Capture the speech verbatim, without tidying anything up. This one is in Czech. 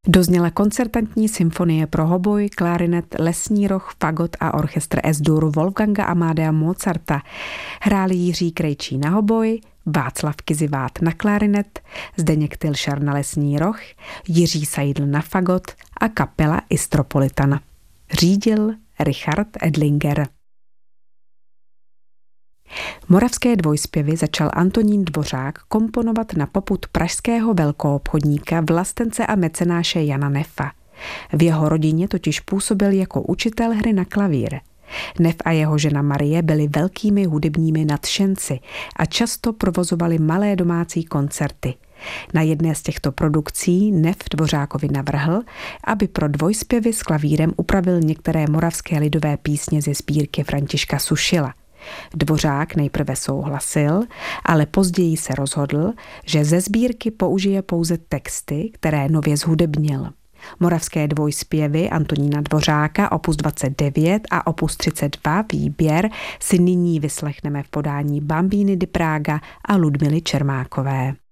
Dozněla koncertantní symfonie pro hoboj, klarinet, lesní roh, fagot a orchestr S-dur Wolfganga Amadea Mozarta. Hráli Jiří Krejčí na hoboj, Václav Kizivát na klarinet, Zdeněk Tilšar na lesní roh, Jiří Seidl na fagot a kapela Istropolitana. Řídil Richard Edlinger. Moravské dvojspěvy začal Antonín Dvořák komponovat na popud pražského velkoobchodníka, vlastence a mecenáše Jana Neffa. V jeho rodině totiž působil jako učitel hry na klavír. Neff a jeho žena Marie byli velkými hudebními nadšenci a často provozovali malé domácí koncerty. Na jedné z těchto produkcí Neff Dvořákovi navrhl, aby pro dvojspěvy s klavírem upravil některé moravské lidové písně ze sbírky Františka Sušila. Dvořák nejprve souhlasil, ale později se rozhodl, že ze sbírky použije pouze texty, které nově zhudebnil. Moravské dvojspěvy Antonína Dvořáka opus dvacet devět a opus třicet dva výběr si nyní vyslechneme v podání Bambíny di Praga a Ludmily Čermákové.